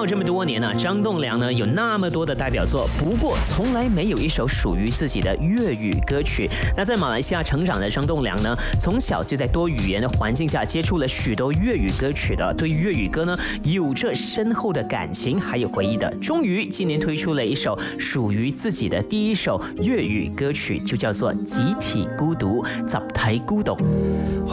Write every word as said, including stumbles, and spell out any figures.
道这么多年呢、啊，张栋梁呢有那么多的代表作，不过从来没有一首属于自己的粤语歌曲。那在马来西亚成长的张栋梁呢，从小就在多语言的环境下接触了许多粤语歌曲的，对粤语歌呢有着深厚的感情还有回忆的。终于今年推出了一首属于自己的第一首粤语歌曲，就叫做《集体孤独》，集體孤獨。